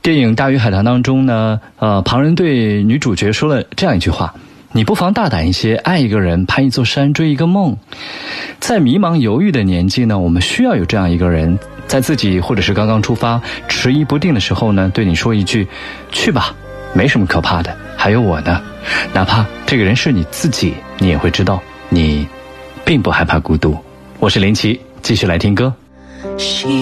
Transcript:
电影《大鱼海棠》当中呢，旁人对女主角说了这样一句话：你不妨大胆一些，爱一个人，攀一座山，追一个梦。在迷茫犹豫的年纪呢，我们需要有这样一个人，在自己或者是刚刚出发迟疑不定的时候呢，对你说一句去吧，没什么可怕的，还有我呢。哪怕这个人是你自己，你也会知道你并不害怕孤独。我是林奇，继续来听歌。